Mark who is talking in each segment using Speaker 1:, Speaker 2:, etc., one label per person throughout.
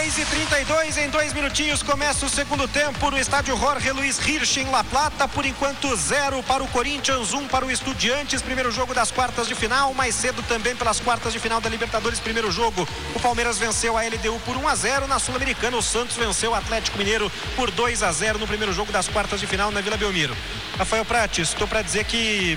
Speaker 1: 2:32, em 2 minutinhos começa o segundo tempo no estádio Jorge Luiz Hirsch em La Plata. Por enquanto 0 para o Corinthians, 1 para o Estudiantes. Primeiro jogo das quartas de final, mais cedo também pelas quartas de final da Libertadores. Primeiro jogo, o Palmeiras venceu a LDU por 1-0. Na Sul-Americana, o Santos venceu o Atlético Mineiro por 2-0 no primeiro jogo das quartas de final na Vila Belmiro. Rafael Prates, estou para dizer que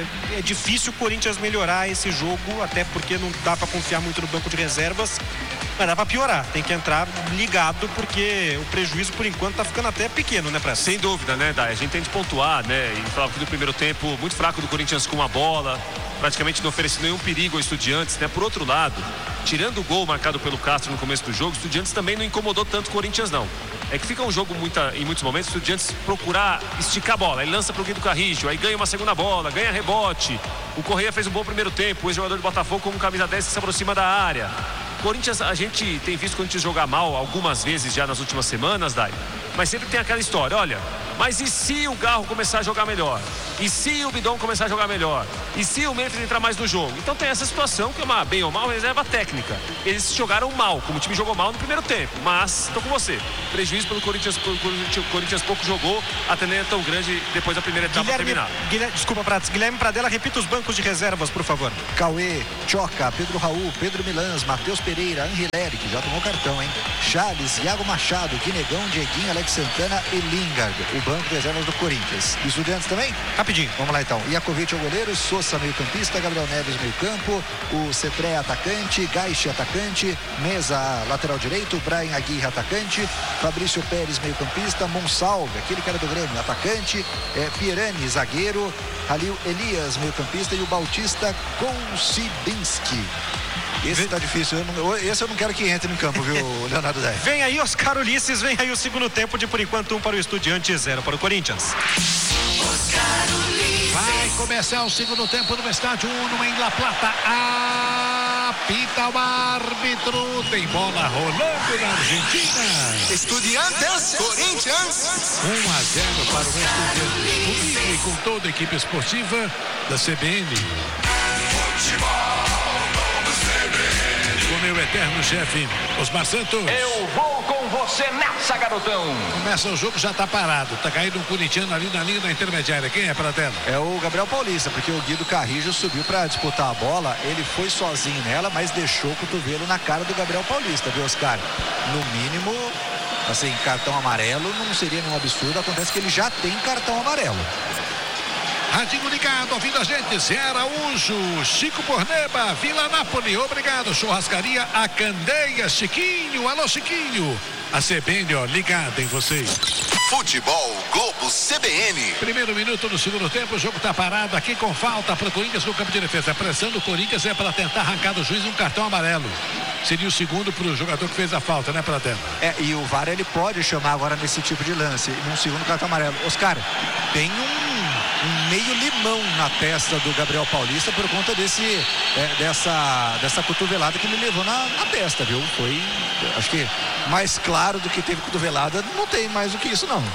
Speaker 1: é difícil o Corinthians melhorar esse jogo, até porque não dá para confiar muito no banco de reservas. Mas dá pra piorar, tem que entrar ligado, porque o prejuízo por enquanto tá ficando até pequeno, né, Praça?
Speaker 2: Sem dúvida, né, Dai? A gente tem de pontuar, né? E falava que do primeiro tempo muito fraco do Corinthians com a bola, praticamente não ofereceu nenhum perigo aos Estudiantes, né? Por outro lado, tirando o gol marcado pelo Castro no começo do jogo, o Estudiantes também não incomodou tanto o Corinthians, não. É que fica um jogo em muitos momentos, o Estudiantes procurar esticar a bola. Ele lança pro Guido Carrillo, aí ganha uma segunda bola, ganha rebote. O Correia fez um bom primeiro tempo, o ex-jogador do Botafogo como camisa 10 que se aproxima da área. Corinthians, a gente tem visto o Corinthians jogar mal algumas vezes já nas últimas semanas, Dai, mas sempre tem aquela história, olha, mas e se o Garro começar a jogar melhor? E se o Bidon começar a jogar melhor? E se o Memphis entrar mais no jogo? Então tem essa situação que é uma, bem ou mal, reserva técnica. Eles jogaram mal, como o time jogou mal no primeiro tempo, mas estou com você. Prejuízo pelo Corinthians, o Corinthians pouco jogou, a tendência é tão grande depois da primeira etapa terminar.
Speaker 1: Desculpa, Prates, Guilherme Pradella, repita os bancos de reservas, por favor.
Speaker 3: Cauê, Choca, Pedro Raul, Pedro Milans, Matheus Pereira, Angeleri, que já tomou cartão, hein? Charles, Iago Machado, Guinegão, Dieguinho, Alex Santana e Lingard. O banco de reservas do Corinthians. Estudiantes também?
Speaker 1: Rapidinho.
Speaker 3: Vamos lá então. Iacovic é o goleiro, Sousa meio campista, Gabriel Neves meio campo, o Cetré atacante, Gaiche atacante, Mesa lateral direito, Brian Aguirre atacante, Fabrício Pérez meio campista, Monsalve, aquele cara do Grêmio, atacante, Pierani zagueiro, Halil Elias meio campista e o Bautista Konsibinski. Esse tá difícil, esse eu não quero que entre no campo, viu, Leonardo Dé?
Speaker 1: Vem aí Oscar Ulisses, vem aí o segundo tempo de, por enquanto, 1 para o Estudiantes, 0 para o Corinthians.
Speaker 4: Vai começar o segundo tempo no estádio Uno em La Plata. Apita o árbitro, tem bola rolando na Argentina.
Speaker 5: Estudiantes, Corinthians.
Speaker 4: 1-0 para o Estudiantes. Comigo e com toda a equipe esportiva da CBN. O meu eterno chefe, Osmar Santos.
Speaker 6: Eu vou com você nessa, garotão.
Speaker 4: Começa o jogo, já tá parado. Tá caindo um corintiano ali na linha da intermediária. Quem é, Pradella?
Speaker 3: É o Gabriel Paulista, porque o Guido Carrillo subiu para disputar a bola. Ele foi sozinho nela, mas deixou o cotovelo na cara do Gabriel Paulista, viu, Oscar? No mínimo, assim, cartão amarelo não seria nenhum absurdo. Acontece que ele já tem cartão amarelo.
Speaker 4: Radinho ligado, ouvindo a gente, Zé Araújo, Chico Porneba, Vila Nápoles, obrigado, Churrascaria A Candeia, Chiquinho, alô Chiquinho, a CBN, ó, ligada em vocês.
Speaker 5: Futebol Globo CBN.
Speaker 4: Primeiro minuto do segundo tempo, o jogo tá parado aqui com falta para o Corinthians no campo de defesa. A pressão do Corinthians é para tentar arrancar do juiz um cartão amarelo. Seria o segundo para o jogador que fez a falta, né, Pradella?
Speaker 3: E o VAR ele pode chamar agora nesse tipo de lance, num segundo cartão amarelo. Oscar, tem um meio limão na testa do Gabriel Paulista por conta dessa cotovelada que ele levou na testa, viu? Foi, acho que mais claro do que teve cotovelada, não tem mais do que isso, não.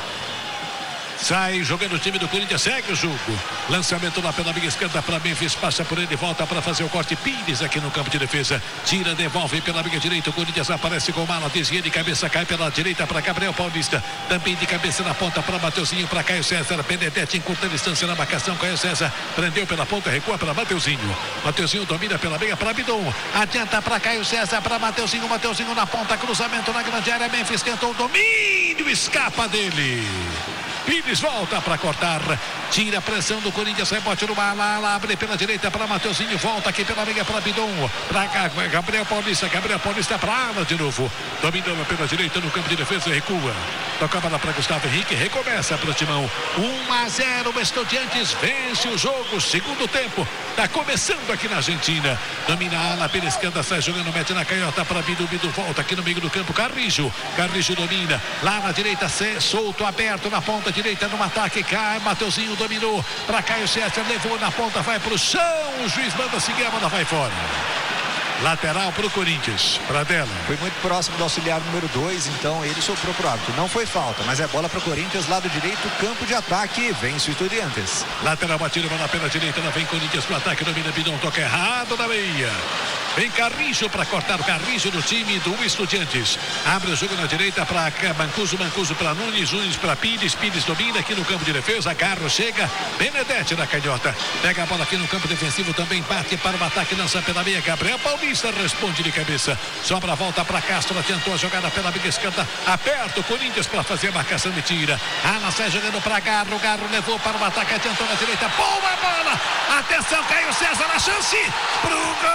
Speaker 4: Sai jogando o time do Corinthians, segue o jogo. Lançamento lá pela minha esquerda para Memphis, passa por ele, volta para fazer o corte. Pires aqui no campo de defesa, tira, devolve pela minha direita. O Corinthians aparece com mala, desvia de cabeça, cai pela direita para Gabriel Paulista. Também de cabeça na ponta para Mateuzinho, para Caio César. Benedetti encurta a distância na marcação. Caio César prendeu pela ponta, recua para Mateuzinho. Mateuzinho domina pela meia para Bidon. Adianta para Caio César, para Mateuzinho. Mateuzinho na ponta, cruzamento na grande área. Memphis tentou o domínio, escapa dele. Pires volta para cortar, tira a pressão do Corinthians, rebote no ala, abre pela direita para Mateuzinho, volta aqui pela meia para Bidon, para Gabriel Paulista para ala de novo, dominando pela direita no campo de defesa, recua, tocava lá para Gustavo Henrique, recomeça para o Timão, 1-0, Estudiantes vence o jogo, segundo tempo, tá começando aqui na Argentina, domina a ala pela esquerda, sai jogando, mete na canhota para Bidu, volta aqui no meio do campo, Carrijo domina, lá na direita, solto, aberto na ponta direita no ataque, cai, Mateuzinho dominou para Caio César, levou na ponta, vai pro chão, o juiz manda seguir, a bola vai fora. Lateral para o Corinthians. Pradella.
Speaker 3: Foi muito próximo do auxiliar número 2, então ele soprou pro árbitro. Não foi falta, mas é bola para o Corinthians, lado direito, campo de ataque, vence o Estudiantes.
Speaker 4: Lateral batido, bola pela direita, lá vem Corinthians pro ataque, domina Bidon, toca errado na meia. Vem Carrijo para cortar o Carrijo do time do Estudiantes. Abre o jogo na direita para Mancuso, Mancuso para Nunes, Nunes para Pires, Pires domina aqui no campo de defesa, Garro chega, Benedetti na canhota. Pega a bola aqui no campo defensivo, também parte para o ataque, lança pela meia, Gabriel Paulista responde de cabeça. Sobra a volta para Castro, tentou a jogada pela meia esquerda, aperta o Corinthians para fazer a marcação e tira. Ala sai jogando para Garro, Garro levou para o ataque, tentou na direita, boa bola, atenção, Caio César, a chance pro gol!